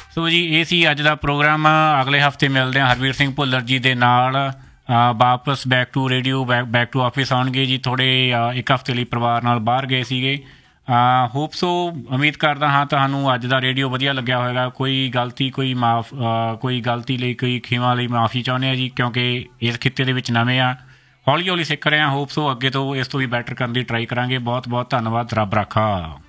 ਸੋ ਜੀ ਇਹ ਸੀ ਅੱਜ ਦਾ ਪ੍ਰੋਗਰਾਮ। ਅਗਲੇ ਹਫਤੇ ਮਿਲਦੇ ਹਾਂ ਹਰਵੀਰ ਸਿੰਘ ਭੁੱਲਰ ਜੀ ਦੇ ਨਾਲ। ਵਾਪਸ back to radio, back to office ਆਉਣਗੇ ਜੀ। ਥੋੜ੍ਹੇ ਇੱਕ ਹਫਤੇ ਲਈ ਪਰਿਵਾਰ ਨਾਲ ਬਾਹਰ ਗਏ ਸੀਗੇ। ਹੋਪ ਸੋ, ਉਮੀਦ ਕਰਦਾ ਹਾਂ ਤੁਹਾਨੂੰ ਅੱਜ ਦਾ ਰੇਡੀਓ ਵਧੀਆ ਲੱਗਿਆ ਹੋਵੇਗਾ। ਕੋਈ ਗਲਤੀ ਲਈ, ਕੋਈ ਖੇਵਾਂ ਲਈ ਮਾਫੀ ਚਾਹੁੰਦੇ ਹਾਂ ਜੀ, ਕਿਉਂਕਿ ਇਸ ਖਿੱਤੇ ਦੇ ਵਿੱਚ ਨਵੇਂ ਆ, ਹੌਲੀ ਹੌਲੀ ਸਿੱਖ ਰਹੇ ਹਾਂ। ਹੋਪ ਸੋ ਅੱਗੇ ਤੋਂ ਇਸ ਤੋਂ ਵੀ ਬੈਟਰ ਕਰਨ ਦੀ ਟਰਾਈ ਕਰਾਂਗੇ। ਬਹੁਤ ਬਹੁਤ ਧੰਨਵਾਦ। ਰੱਬ ਰਾਖਾ।